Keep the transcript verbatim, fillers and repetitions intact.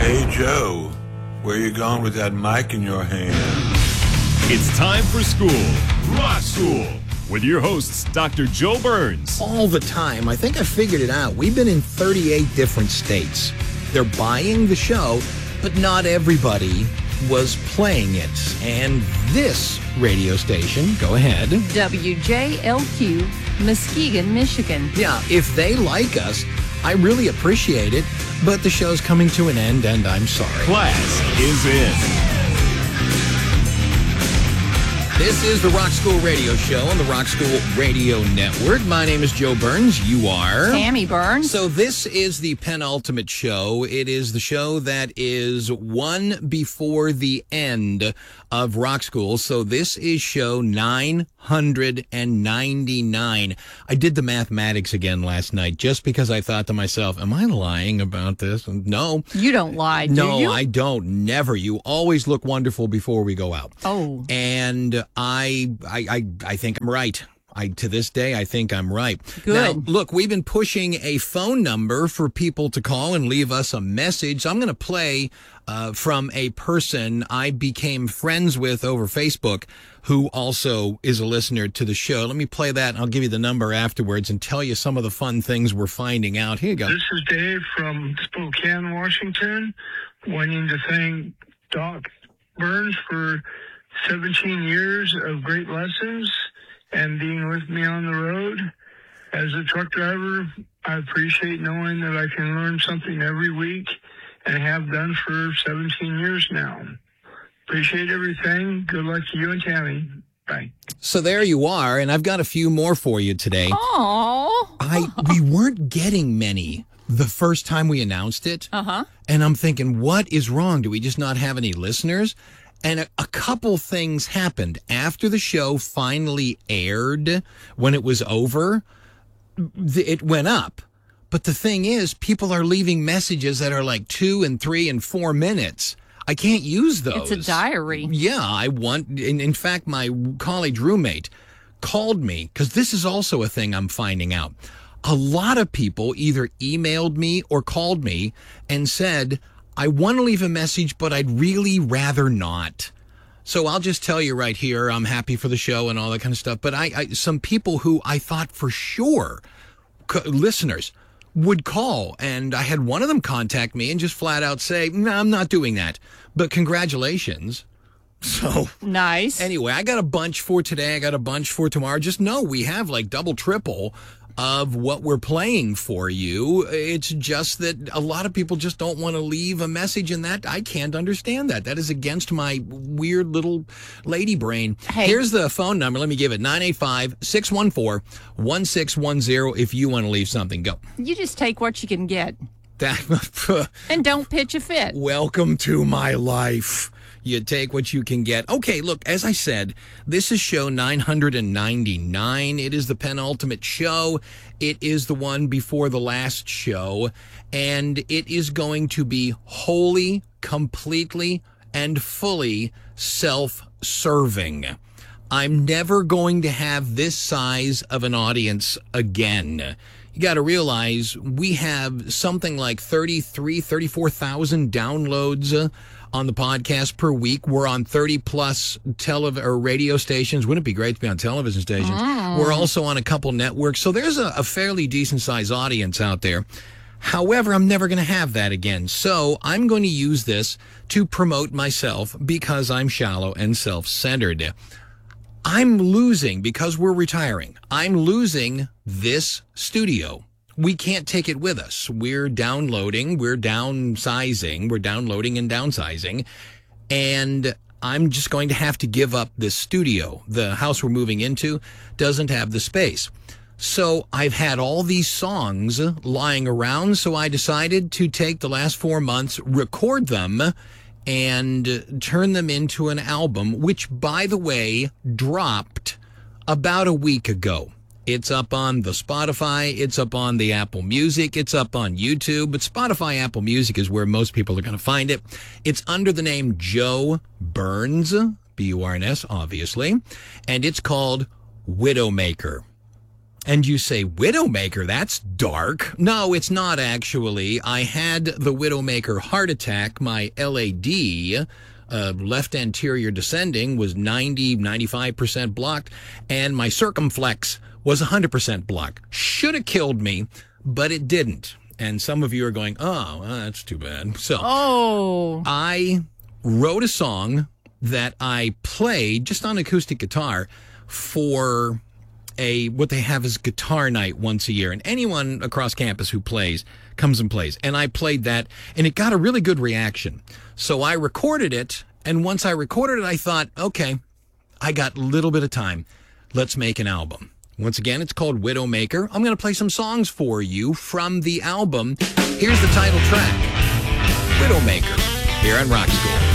Hey, Joe, where you going with that mic in your hand? It's time for school, Rock School, with your hosts, Doctor Joe Burns. All the time. I think I figured it out. We've been in thirty-eight different states. They're buying the show, but not everybody was playing it. And this radio station, go ahead. W J L Q, Muskegon, Michigan. Yeah, if they like us, I really appreciate it, but the show's coming to an end, and I'm sorry. Class is in. This is the Rock School Radio Show on the Rock School Radio Network. My name is Joe Burns. You are? Tammy Burns. So this is the penultimate show. It is the show that is one before the end of Rock School. So this is show nine hundred ninety-nine. I did the mathematics again last night just because I thought to myself, am I lying about this? No. You don't lie, do no, you? I don't. Never. You always look wonderful before we go out. Oh. And I, I, I, I think I'm right. I, to this day, I think I'm right. Good. Now, look, we've been pushing a phone number for people to call and leave us a message. So I'm going to play uh, from a person I became friends with over Facebook who also is a listener to the show. Let me play that, and I'll give you the number afterwards and tell you some of the fun things we're finding out. Here you go. This is Dave from Spokane, Washington, wanting to thank Doc Burns for seventeen years of great lessons and being with me on the road. As a truck driver, I appreciate knowing that I can learn something every week and have done for seventeen years now. Appreciate everything. Good luck to you and Tammy. Bye. So there you are, and I've got a few more for you today. Oh. I we weren't getting many the first time we announced it. Uh-huh. And I'm thinking, what is wrong? Do we just not have any listeners? And a, a couple things happened after the show finally aired. When it was over, th- it went up. But the thing is, people are leaving messages that are like two and three and four minutes. I can't use those. It's a diary. Yeah, I want. In, in fact, my college roommate called me because this is also a thing I'm finding out. A lot of people either emailed me or called me and said, I want to leave a message, but I'd really rather not. So I'll just tell you right here, I'm happy for the show and all that kind of stuff. But I, I some people who I thought for sure, c- listeners, would call. And I had one of them contact me and just flat out say, no, I'm not doing that. But congratulations. So nice. Anyway, I got a bunch for today. I got a bunch for tomorrow. Just know we have like double, triple of what we're playing for you. It's just that a lot of people just don't want to leave a message, and that I can't understand that. That is against my weird little lady brain. Hey. Here's the phone number. Let me give it. nine eight five, six one four, one six one zero if you want to leave something. Go. You just take what you can get. That, and don't pitch a fit. Welcome to my life. You take what you can get. Okay, look, as I said, this is show nine hundred ninety-nine. It is the penultimate show. It is the one before the last show. And it is going to be wholly, completely, and fully self-serving. I'm never going to have this size of an audience again. You got to realize we have something like thirty-three, thirty-four thousand downloads uh, on the podcast per week. We're on thirty plus tele- or radio stations. Wouldn't it be great to be on television stations? Mm. We're also on a couple networks. So there's a, a fairly decent sized audience out there. However, I'm never going to have that again. So I'm going to use this to promote myself because I'm shallow and self-centered. I'm losing, because we're retiring, I'm losing this studio. We can't take it with us. We're downloading, we're downsizing, we're downloading and downsizing, and I'm just going to have to give up this studio. The house we're moving into doesn't have the space. So I've had all these songs lying around, so I decided to take the last four months, record them, and turn them into an album, which, by the way, dropped about a week ago. It's up on the Spotify, it's up on the Apple Music, it's up on YouTube, but Spotify, Apple Music is where most people are going to find it. It's under the name Joe Burns, B U R N S, obviously, and it's called Widowmaker. And you say, Widowmaker, that's dark. No, it's not actually. I had the Widowmaker heart attack. My L A D, uh, left anterior descending, was ninety, ninety-five percent blocked, and my circumflex was one hundred percent blocked. Should have killed me, but it didn't. And some of you are going, oh, well, that's too bad. So Oh. I wrote a song that I played just on acoustic guitar for a what they have is guitar night once a year, and anyone across campus who plays comes and plays. And I played that, and it got a really good reaction. So I recorded it, and once I recorded it, I thought, okay, I got a little bit of time. Let's make an album. Once again, it's called Widowmaker. I'm going to play some songs for you from the album. Here's the title track, Widowmaker, here on Rock School.